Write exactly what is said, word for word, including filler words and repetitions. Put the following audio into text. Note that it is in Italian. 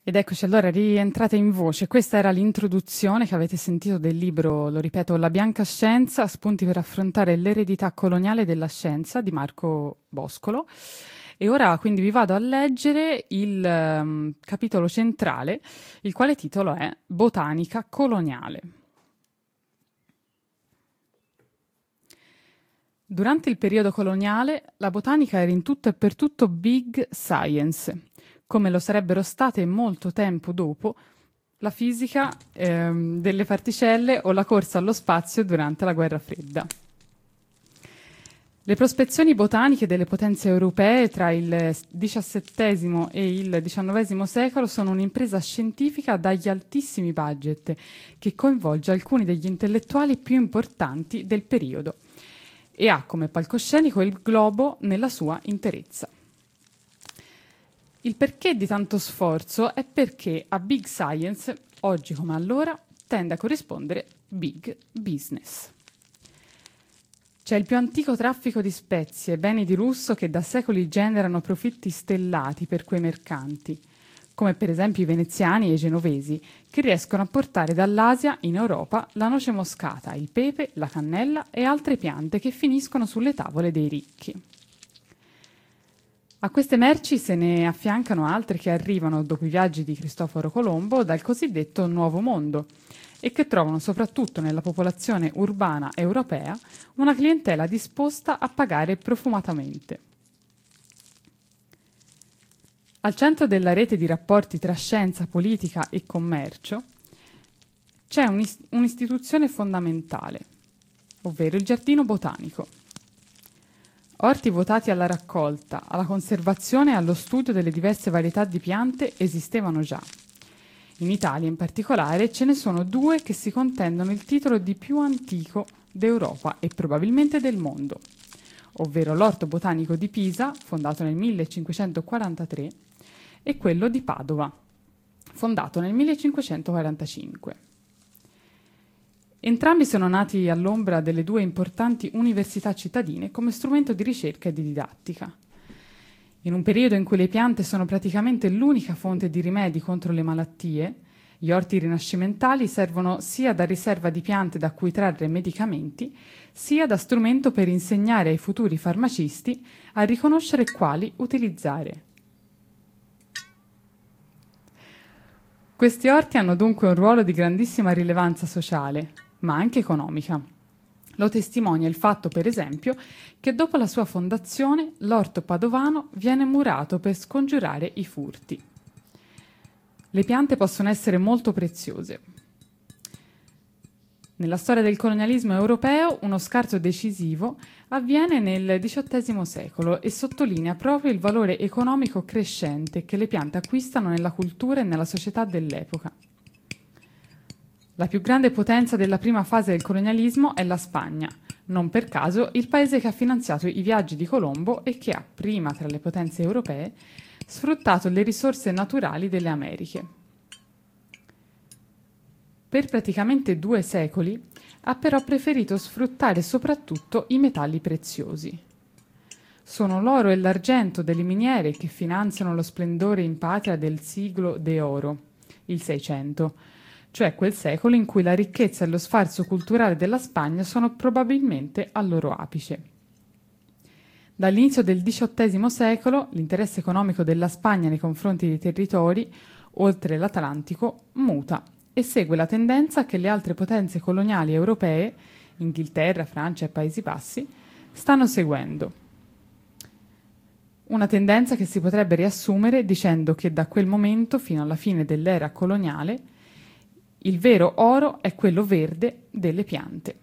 Ed eccoci allora rientrate in voce. Questa era l'introduzione che avete sentito del libro, lo ripeto, La bianca scienza, spunti per affrontare l'eredità coloniale della scienza di Marco Boscolo. E ora quindi vi vado a leggere il um, capitolo centrale, il quale titolo è Botanica coloniale. Durante il periodo coloniale, la botanica era in tutto e per tutto big science, come lo sarebbero state molto tempo dopo la fisica ehm, delle particelle o la corsa allo spazio durante la Guerra Fredda. Le prospezioni botaniche delle potenze europee tra il diciassettesimo e il diciannovesimo secolo sono un'impresa scientifica dagli altissimi budget che coinvolge alcuni degli intellettuali più importanti del periodo e ha come palcoscenico il globo nella sua interezza. Il perché di tanto sforzo è perché a big science, oggi come allora, tende a corrispondere big business. C'è il più antico traffico di spezie, beni di lusso che da secoli generano profitti stellati per quei mercanti, come per esempio i veneziani e i genovesi, che riescono a portare dall'Asia in Europa la noce moscata, il pepe, la cannella e altre piante che finiscono sulle tavole dei ricchi. A queste merci se ne affiancano altre che arrivano dopo i viaggi di Cristoforo Colombo dal cosiddetto Nuovo Mondo e che trovano soprattutto nella popolazione urbana europea una clientela disposta a pagare profumatamente. Al centro della rete di rapporti tra scienza, politica e commercio c'è un'ist- un'istituzione fondamentale, ovvero il giardino botanico. Orti votati alla raccolta, alla conservazione e allo studio delle diverse varietà di piante esistevano già. In Italia in particolare ce ne sono due che si contendono il titolo di più antico d'Europa e probabilmente del mondo, ovvero l'Orto Botanico di Pisa, fondato nel millecinquecentoquarantatré, e quello di Padova, fondato nel millecinquecentoquarantacinque. Entrambi sono nati all'ombra delle due importanti università cittadine come strumento di ricerca e di didattica. In un periodo in cui le piante sono praticamente l'unica fonte di rimedi contro le malattie, gli orti rinascimentali servono sia da riserva di piante da cui trarre medicamenti, sia da strumento per insegnare ai futuri farmacisti a riconoscere quali utilizzare. Questi orti hanno dunque un ruolo di grandissima rilevanza sociale, ma anche economica. Lo testimonia il fatto, per esempio, che dopo la sua fondazione l'orto padovano viene murato per scongiurare i furti. Le piante possono essere molto preziose. Nella storia del colonialismo europeo uno scarto decisivo avviene nel diciottesimo secolo e sottolinea proprio il valore economico crescente che le piante acquistano nella cultura e nella società dell'epoca. La più grande potenza della prima fase del colonialismo è la Spagna, non per caso il paese che ha finanziato i viaggi di Colombo e che ha, prima tra le potenze europee, sfruttato le risorse naturali delle Americhe. Per praticamente due secoli ha però preferito sfruttare soprattutto i metalli preziosi. Sono l'oro e l'argento delle miniere che finanziano lo splendore in patria del siglo de oro, il Seicento, cioè quel secolo in cui la ricchezza e lo sfarzo culturale della Spagna sono probabilmente al loro apice. Dall'inizio del diciottesimo secolo l'interesse economico della Spagna nei confronti dei territori, oltre l'Atlantico, muta e segue la tendenza che le altre potenze coloniali europee, Inghilterra, Francia e Paesi Bassi, stanno seguendo. Una tendenza che si potrebbe riassumere dicendo che da quel momento fino alla fine dell'era coloniale il vero oro è quello verde delle piante.